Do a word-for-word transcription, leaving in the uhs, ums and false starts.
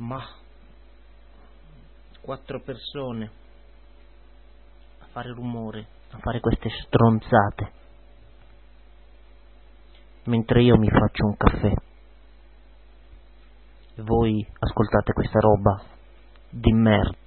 Ma quattro persone a fare rumore, a fare queste stronzate, mentre io mi faccio un caffè e voi ascoltate questa roba di merda.